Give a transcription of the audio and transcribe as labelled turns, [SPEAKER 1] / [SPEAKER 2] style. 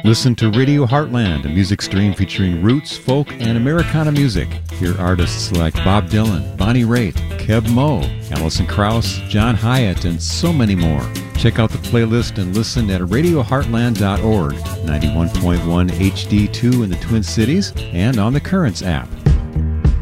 [SPEAKER 1] Listen to Radio Heartland, a music stream featuring roots, folk, and Americana music. Hear artists like Bob Dylan, Bonnie Raitt, Kev Moe, Alison Krauss, John Hyatt, and so many more. Check out the playlist and listen at radioheartland.org, 91.1 HD2 in the Twin Cities, and on the Currents app.